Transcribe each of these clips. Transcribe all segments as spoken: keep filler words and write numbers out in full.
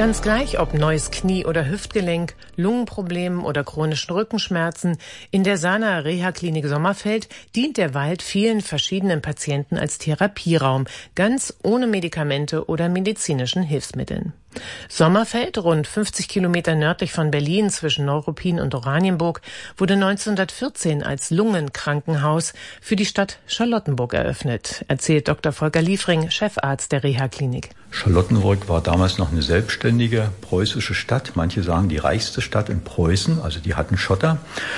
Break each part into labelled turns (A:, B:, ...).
A: Ganz gleich, ob neues Knie- oder Hüftgelenk, Lungenproblemen oder chronischen Rückenschmerzen, in der Sana Reha-Klinik Sommerfeld dient der Wald vielen verschiedenen Patienten als Therapieraum, ganz ohne Medikamente oder medizinischen Hilfsmitteln. Sommerfeld, rund fünfzig Kilometer nördlich von Berlin zwischen Neuruppin und Oranienburg, wurde neunzehnhundertvierzehn als Lungenkrankenhaus für die Stadt Charlottenburg eröffnet, erzählt Doktor Volker Liefring, Chefarzt der Reha-Klinik.
B: Charlottenburg war damals noch eine selbstständige preußische Stadt. Manche sagen die reichste Stadt in Preußen, also die hatten Schotter.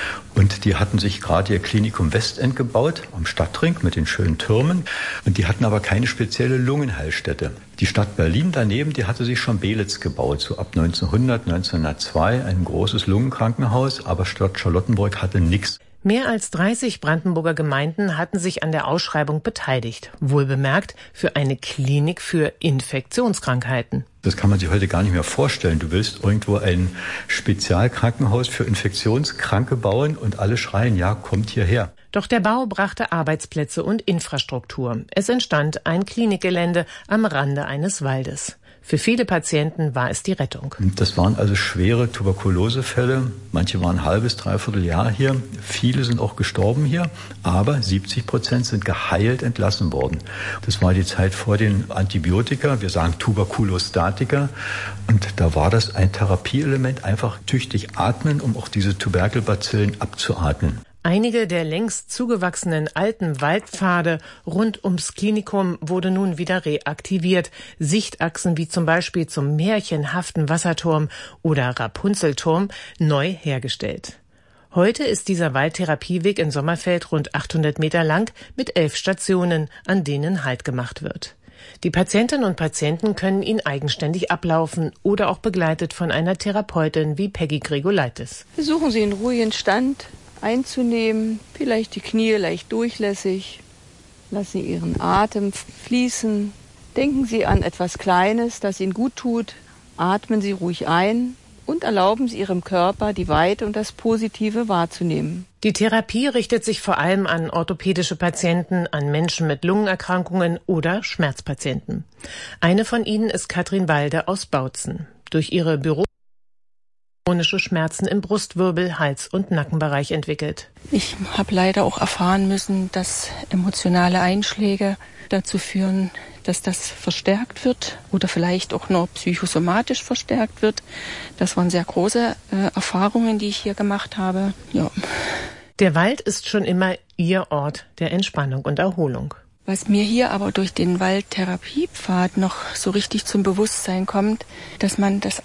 B: Und die hatten sich gerade ihr Klinikum Westend gebaut, am Stadtring mit den schönen Türmen. Und die hatten aber keine spezielle Lungenheilstätte. Die Stadt Berlin daneben, die hatte sich schon Belitz gebaut, so ab neunzehnhundert, neunzehnhundertzwei, ein großes Lungenkrankenhaus, aber Stadt Charlottenburg hatte nichts.
A: Mehr als dreißig Brandenburger Gemeinden hatten sich an der Ausschreibung beteiligt. Wohlbemerkt für eine Klinik für Infektionskrankheiten.
B: Das kann man sich heute gar nicht mehr vorstellen. Du willst irgendwo ein Spezialkrankenhaus für Infektionskranke bauen und alle schreien, ja, kommt hierher.
A: Doch der Bau brachte Arbeitsplätze und Infrastruktur. Es entstand ein Klinikgelände am Rande eines Waldes. Für viele Patienten war es die Rettung.
B: Das waren also schwere Tuberkulosefälle. Manche waren ein halbes, dreiviertel Jahr hier. Viele sind auch gestorben hier. Aber siebzig Prozent sind geheilt entlassen worden. Das war die Zeit vor den Antibiotika. Wir sagen Tuberkulostatika. Und da war das ein Therapieelement. Einfach tüchtig atmen, um auch diese Tuberkelbazillen abzuatmen.
A: Einige der längst zugewachsenen alten Waldpfade rund ums Klinikum wurde nun wieder reaktiviert. Sichtachsen wie zum Beispiel zum märchenhaften Wasserturm oder Rapunzelturm neu hergestellt. Heute ist dieser Waldtherapieweg in Sommerfeld rund achthundert Meter lang mit elf Stationen, an denen Halt gemacht wird. Die Patientinnen und Patienten können ihn eigenständig ablaufen oder auch begleitet von einer Therapeutin wie Peggy Gregolaitis.
C: Versuchen Sie einen ruhigen Stand einzunehmen, vielleicht die Knie leicht durchlässig. Lassen Sie Ihren Atem fließen. Denken Sie an etwas Kleines, das Ihnen gut tut. Atmen Sie ruhig ein und erlauben Sie Ihrem Körper, die Weite und das Positive wahrzunehmen.
A: Die Therapie richtet sich vor allem an orthopädische Patienten, an Menschen mit Lungenerkrankungen oder Schmerzpatienten. Eine von ihnen ist Katrin Balde aus Bautzen. Durch ihre Büro chronische Schmerzen im Brustwirbel, Hals- und Nackenbereich entwickelt.
D: Ich habe leider auch erfahren müssen, dass emotionale Einschläge dazu führen, dass das verstärkt wird oder vielleicht auch nur psychosomatisch verstärkt wird. Das waren sehr große äh, Erfahrungen, die ich hier gemacht habe. Ja.
A: Der Wald ist schon immer ihr Ort der Entspannung und Erholung.
D: Was mir hier aber durch den Waldtherapiepfad noch so richtig zum Bewusstsein kommt, dass man das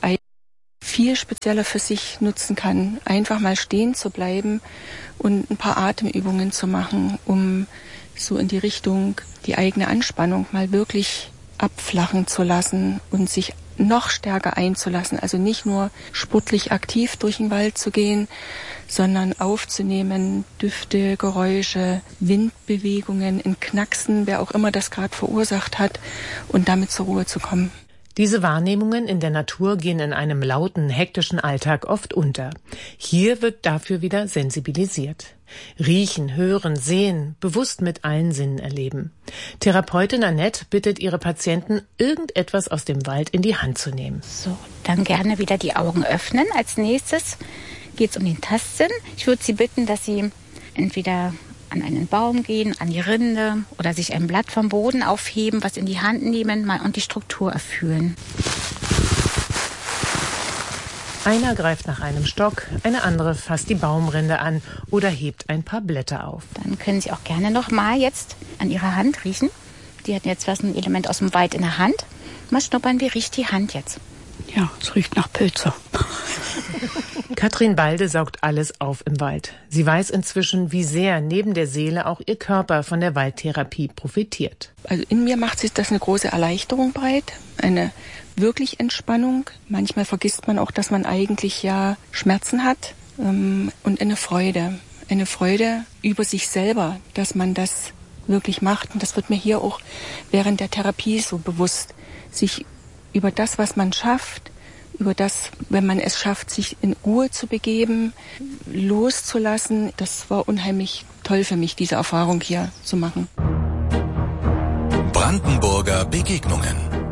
D: viel spezieller für sich nutzen kann, einfach mal stehen zu bleiben und ein paar Atemübungen zu machen, um so in die Richtung die eigene Anspannung mal wirklich abflachen zu lassen und sich noch stärker einzulassen. Also nicht nur sportlich aktiv durch den Wald zu gehen, sondern aufzunehmen, Düfte, Geräusche, Windbewegungen, in Knacksen, wer auch immer das gerade verursacht hat, und damit zur Ruhe zu kommen.
A: Diese Wahrnehmungen in der Natur gehen in einem lauten, hektischen Alltag oft unter. Hier wird dafür wieder sensibilisiert. Riechen, hören, sehen, bewusst mit allen Sinnen erleben. Therapeutin Annette bittet ihre Patienten, irgendetwas aus dem Wald in die Hand zu nehmen.
E: So, dann gerne wieder die Augen öffnen. Als nächstes geht es um den Tastsinn. Ich würde Sie bitten, dass Sie entweder an einen Baum gehen, an die Rinde oder sich ein Blatt vom Boden aufheben, was in die Hand nehmen mal und die Struktur erfühlen.
A: Einer greift nach einem Stock, eine andere fasst die Baumrinde an oder hebt ein paar Blätter auf.
E: Dann können Sie auch gerne noch mal jetzt an Ihrer Hand riechen. Die hatten jetzt was ein Element aus dem Wald in der Hand. Mal schnuppern, wie riecht die Hand jetzt?
D: Ja, es riecht nach Pilze.
A: Katrin Balde saugt alles auf im Wald. Sie weiß inzwischen, wie sehr neben der Seele auch ihr Körper von der Waldtherapie profitiert.
D: Also in mir macht sich das eine große Erleichterung breit, eine wirklich Entspannung. Manchmal vergisst man auch, dass man eigentlich ja Schmerzen hat, ähm, und eine Freude. Eine Freude über sich selber, dass man das wirklich macht. Und das wird mir hier auch während der Therapie so bewusst, sich über das, was man schafft, über das, wenn man es schafft, sich in Ruhe zu begeben, loszulassen. Das war unheimlich toll für mich, diese Erfahrung hier zu machen.
F: Brandenburger Begegnungen.